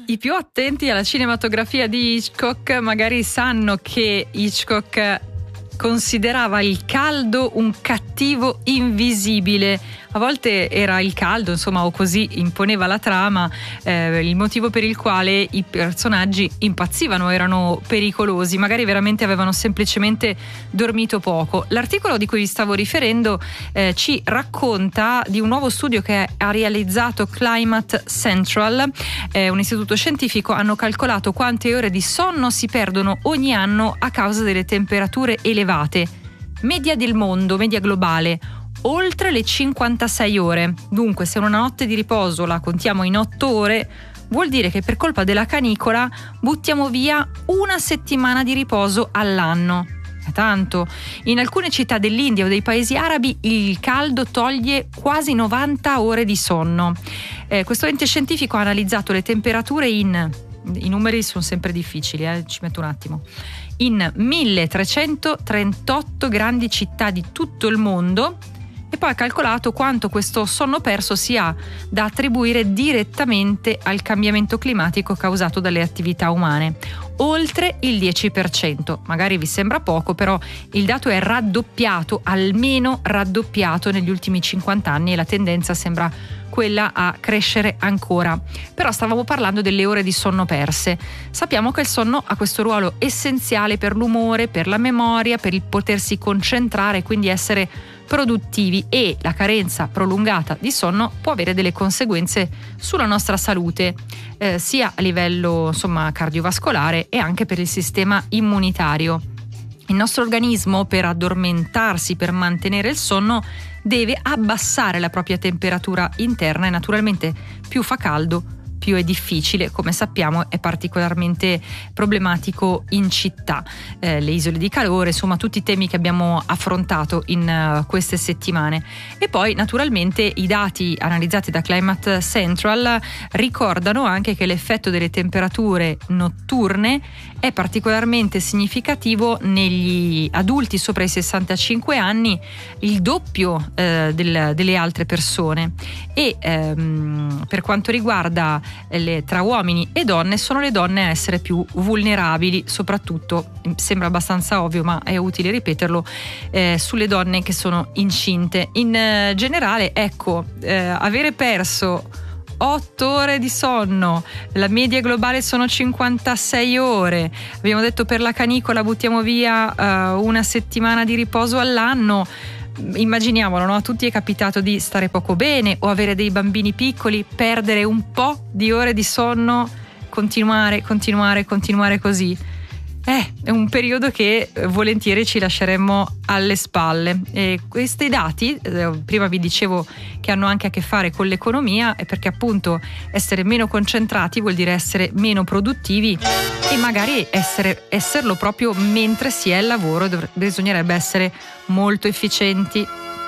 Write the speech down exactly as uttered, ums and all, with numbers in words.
I più attenti alla cinematografia di Hitchcock magari sanno che Hitchcock considerava il caldo un cattivo invisibile. A volte era il caldo, insomma, o così imponeva la trama, eh, il motivo per il quale i personaggi impazzivano, erano pericolosi, magari veramente avevano semplicemente dormito poco. L'articolo di cui vi stavo riferendo eh, ci racconta di un nuovo studio che ha realizzato Climate Central, eh, un istituto scientifico. Hanno calcolato quante ore di sonno si perdono ogni anno a causa delle temperature elevate. Media del mondo, media globale, oltre le cinquantasei ore. Dunque, se una notte di riposo la contiamo in otto ore, vuol dire che per colpa della canicola buttiamo via una settimana di riposo all'anno. È tanto. In alcune città dell'India o dei paesi arabi il caldo toglie quasi novanta ore di sonno. Eh, questo ente scientifico ha analizzato le temperature in... I numeri sono sempre difficili, eh? Ci metto un attimo. In milletrecentotrentotto grandi città di tutto il mondo, e poi ha calcolato quanto questo sonno perso sia da attribuire direttamente al cambiamento climatico causato dalle attività umane. Oltre il dieci per cento. Magari vi sembra poco, però il dato è raddoppiato, almeno raddoppiato negli ultimi cinquanta anni, e la tendenza sembra quella a crescere ancora. Però stavamo parlando delle ore di sonno perse. Sappiamo che il sonno ha questo ruolo essenziale per l'umore, per la memoria, per il potersi concentrare e quindi essere produttivi, e la carenza prolungata di sonno può avere delle conseguenze sulla nostra salute, eh, sia a livello insomma cardiovascolare e anche per il sistema immunitario. Il nostro organismo, per addormentarsi, per mantenere il sonno, deve abbassare la propria temperatura interna, e naturalmente più fa caldo più è difficile. Come sappiamo è particolarmente problematico in città, eh, le isole di calore, insomma tutti i temi che abbiamo affrontato in uh, queste settimane. E poi naturalmente i dati analizzati da Climate Central ricordano anche che l'effetto delle temperature notturne è particolarmente significativo negli adulti sopra i sessantacinque anni, il doppio eh, del, delle altre persone, e ehm, per quanto riguarda le, tra uomini e donne, sono le donne a essere più vulnerabili, soprattutto, sembra abbastanza ovvio ma è utile ripeterlo, eh, sulle donne che sono incinte. In eh, generale, ecco, eh, avere perso otto ore di sonno, la media globale sono cinquantasei ore, abbiamo detto per la canicola buttiamo via uh, una settimana di riposo all'anno. Immaginiamolo, no? A tutti è capitato di stare poco bene o avere dei bambini piccoli, perdere un po' di ore di sonno, continuare, continuare, continuare così. Eh, è un periodo che volentieri ci lasceremmo alle spalle. E questi dati, eh, prima vi dicevo che hanno anche a che fare con l'economia, è perché appunto essere meno concentrati vuol dire essere meno produttivi, e magari essere, esserlo proprio mentre si è al lavoro. Dov- bisognerebbe essere molto efficienti.